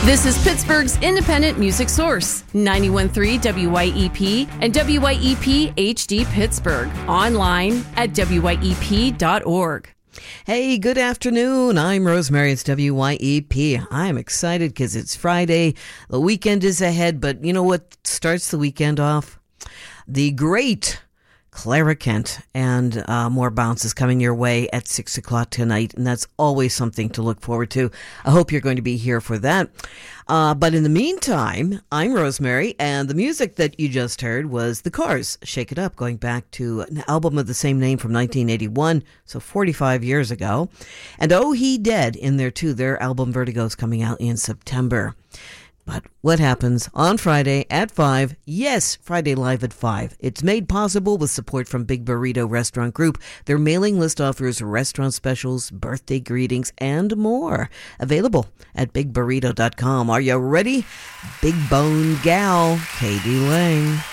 This is Pittsburgh's independent music source, 91.3 WYEP and WYEP HD Pittsburgh. Online at WYEP.org. Hey, good afternoon. I'm Rosemary. It's WYEP. I'm excited because it's Friday. The weekend is ahead, but you know what starts the weekend off? The great Clara Kent, and more bounces coming your way at 6 o'clock tonight, and that's always something to look forward to. I hope you're going to be here for that. But in the meantime, I'm Rosemary, and the music that you just heard was The Cars, Shake It Up, going back to an album of the same name from 1981, so 45 years ago. And Oh He Dead in there too. Their album Vertigo is coming out in September. But what happens on Friday at 5? Yes, Friday Live at 5. It's made possible with support from Big Burrito Restaurant Group. Their mailing list offers restaurant specials, birthday greetings, and more. Available at bigburrito.com. Are you ready? Big Bone Gal, Katie Lang.